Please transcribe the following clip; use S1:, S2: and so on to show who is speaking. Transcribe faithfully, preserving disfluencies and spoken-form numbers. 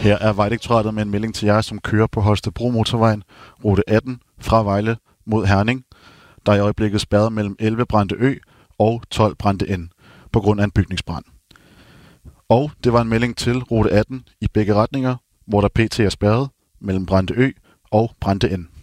S1: Her er Vejdirektoratet med en melding til jer, som kører på Holstebro Motorvejen, rute atten, fra Vejle mod Herning. Der er i øjeblikket spærret mellem elleve Brande Ø og tolv Brande N på grund af en bygningsbrand. Og det var en melding til rute atten i begge retninger, hvor der pt. er spærret mellem Brande Ø og Brande N.